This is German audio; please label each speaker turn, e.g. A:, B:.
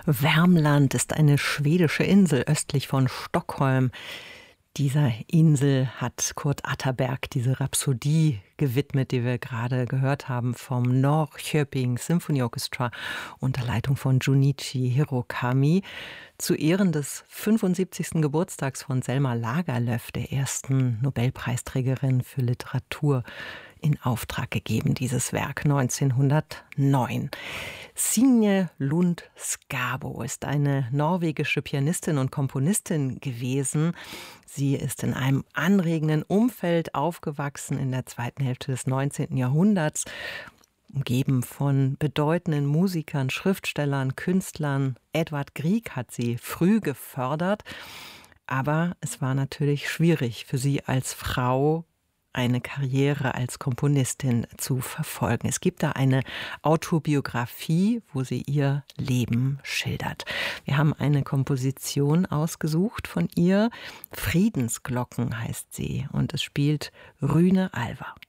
A: Värmland ist eine schwedische Insel östlich von Stockholm. Dieser Insel hat Kurt Atterberg diese Rhapsodie gewidmet, die wir gerade gehört haben, vom Norrköping Symphony Orchestra unter Leitung von Junichi Hirokami zu Ehren des 75. Geburtstags von Selma Lagerlöf, der ersten Nobelpreisträgerin für Literatur, in Auftrag gegeben, dieses Werk 1909. Signe Lund Skabo ist eine norwegische Pianistin und Komponistin gewesen. Sie ist in einem anregenden Umfeld aufgewachsen in der zweiten Hälfte des 19. Jahrhunderts, umgeben von bedeutenden Musikern, Schriftstellern, Künstlern. Edvard Grieg hat sie früh gefördert, aber es war natürlich schwierig für sie als Frau, eine Karriere als Komponistin zu verfolgen. Es gibt da eine Autobiografie, wo sie ihr Leben schildert. Wir haben eine Komposition ausgesucht von ihr. Friedensglocken heißt sie und es spielt Rune Alver.